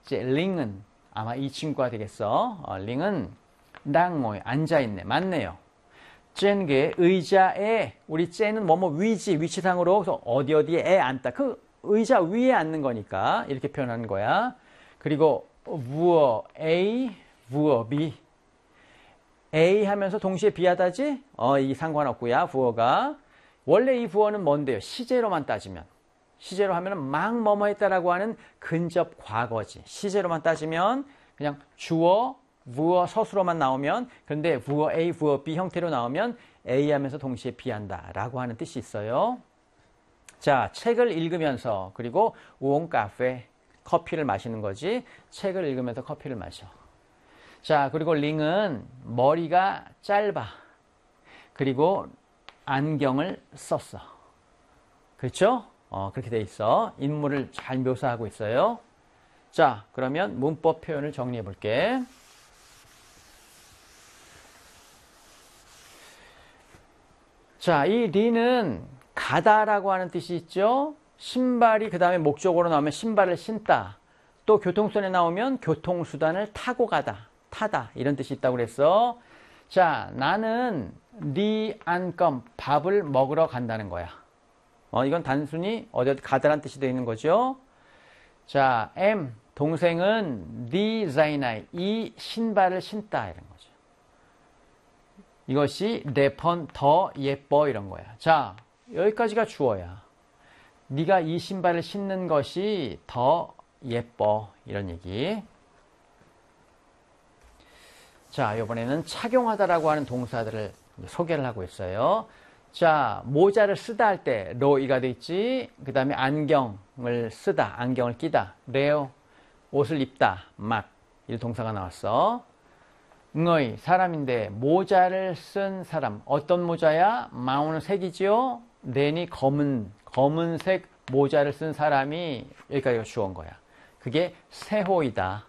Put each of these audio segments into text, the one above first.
이제 링은 아마 이 친구가 되겠어. 링은 đang ngồi 앉아있네. 맞네요. 쟤는 의자에, 우리 쟤는 뭐뭐 위지, 위치상으로, 그래서 어디에 앉다. 그 의자 위에 앉는 거니까 이렇게 표현하는 거야. 그리고 vừa A, vừa B. A 하면서 동시에 B하다지? 이 상관없고요. 부어가. 원래 이 부어는 뭔데요? 시제로만 따지면. 시제로 하면은 막 뭐뭐 했다라고 하는 근접 과거지. 시제로만 따지면 그냥 주어, 부어, 서술어만 나오면, 그런데 부어 A, 부어 B 형태로 나오면 A 하면서 동시에 B 한다 라고 하는 뜻이 있어요. 자, 책을 읽으면서, 그리고 우옹 카페, 커피를 마시는 거지. 책을 읽으면서 커피를 마셔. 자, 그리고 링은 머리가 짧아. 그리고 안경을 썼어. 그렇죠? 그렇게 돼 있어. 인물을 잘 묘사하고 있어요. 자, 그러면 문법 표현을 정리해 볼게. 자, 이 리는 가다라고 하는 뜻이 있죠. 신발이 그 다음에 목적어로 나오면 신발을 신다. 또 교통수단에 나오면 교통수단을 타고 가다. 타다. 이런 뜻이 있다고 그랬어. 자, 나는 리 안검 밥을 먹으러 간다는 거야. 이건 단순히 어디 가다란 뜻이 되어 있는 거죠. 자, 동생은 리 자이나이 이 신발을 신다 이런 거죠. 이것이 내 편 더 예뻐 이런 거야. 자, 여기까지가 주어야. 네가 이 신발을 신는 것이 더 예뻐 이런 얘기. 자, 이번에는 착용하다라고 하는 동사들을 소개를 하고 있어요. 자, 모자를 쓰다 할 때 로이가 돼 있지. 그 다음에 안경을 쓰다, 안경을 끼다. 레오, 옷을 입다, 막. 이 동사가 나왔어. 응의, 사람인데 모자를 쓴 사람. 어떤 모자야? 마오는 색이지요. 렌이 검은색 모자를 쓴 사람이 여기까지가 주어인 거야. 그게 세호이다.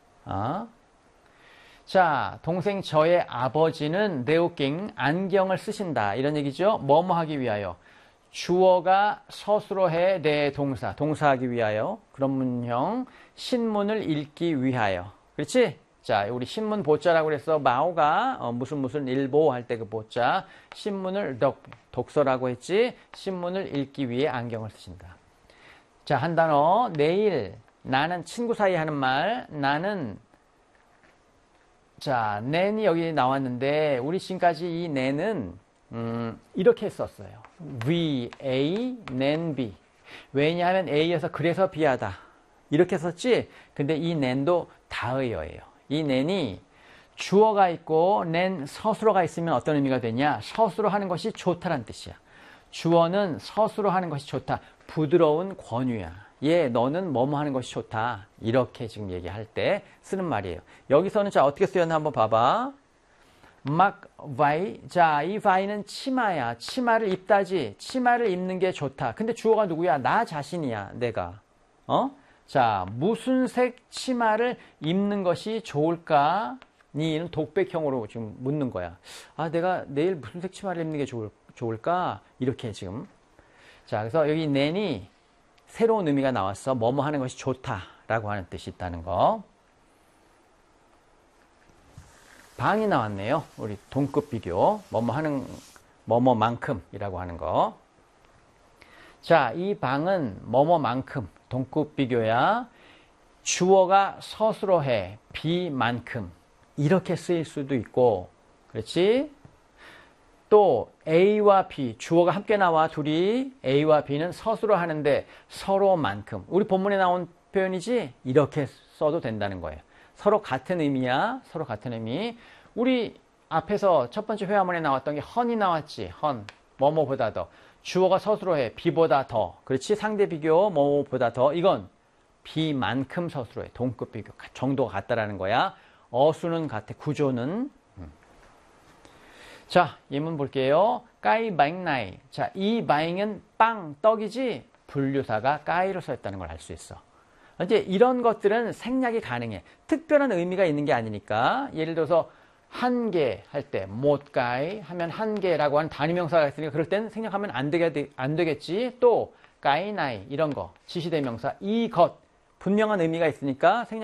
자, 동생 저의 아버지는 네오킹 안경을 쓰신다. 이런 얘기죠. 뭐뭐 하기 위하여. 주어가 서술어 해 내 동사하기 위하여. 그런 문형. 신문을 읽기 위하여. 그렇지? 자, 우리 신문 보자라고 그래서 마오가 무슨 일보 할 때 그 보자. 신문을 독서라고 했지. 신문을 읽기 위해 안경을 쓰신다. 자, 한 단어. 내일 나는 친구 사이 하는 말. 나는 자, nen이 여기 나왔는데 우리 지금까지 이 nen은 이렇게 썼어요. we A, nen B. 왜냐하면 A여서 그래서 B하다. 이렇게 썼지. 근데 이 nen도 다의어예요. 이 nen이 주어가 있고 nen 서술어가 있으면 어떤 의미가 되냐? 서술어 하는 것이 좋다란 뜻이야. 주어는 서술어 하는 것이 좋다. 부드러운 권유야. 너는 뭐뭐 하는 것이 좋다. 이렇게 지금 얘기할 때 쓰는 말이에요. 여기서는 자, 어떻게 쓰였나 한번 봐봐. 막 바이. 자, 이 바이는 치마야. 치마를 입다지. 치마를 입는 게 좋다. 근데 주어가 누구야? 나 자신이야. 내가. 자, 무슨 색 치마를 입는 것이 좋을까? 니는 독백형으로 지금 묻는 거야. 내가 내일 무슨 색 치마를 입는 게 좋을까? 이렇게 지금. 자, 그래서 여기 nen이 새로운 의미가 나왔어. 뭐뭐 하는 것이 좋다라고 하는 뜻이 있다는 거. 방이 나왔네요. 우리 동급 비교. 뭐뭐만큼이라고 하는 거. 자, 이 방은 뭐뭐만큼 동급 비교야. 주어가 서술어 해 비만큼 이렇게 쓰일 수도 있고, 그렇지? 또 A와 B, 주어가 함께 나와 둘이. A와 B는 서술어 하는데 서로만큼. 우리 본문에 나온 표현이지? 이렇게 써도 된다는 거예요. 서로 같은 의미야. 서로 같은 의미. 우리 앞에서 첫 번째 회화문에 나왔던 게 헌이 나왔지. 헌, 뭐뭐보다 더. 주어가 서술어 해 B보다 더. 그렇지? 상대 비교 뭐뭐보다 더. 이건 B만큼 서술어 해. 동급 비교. 정도가 같다라는 거야. 어수는 같아. 구조는. 자, 예문 볼게요. 까이 바잉나이. 자, 이 바잉은 빵, 떡이지? 분류사가 까이로 써있다는 걸 알 수 있어. 이제 이런 것들은 생략이 가능해. 특별한 의미가 있는 게 아니니까. 예를 들어서 한 개 할 때 못 까이 하면 한 개라고 하는 단위명사가 있으니까 그럴 땐 생략하면 안 되겠지. 또 까이나이 이런 거 지시대명사 이것 분명한 의미가 있으니까 생략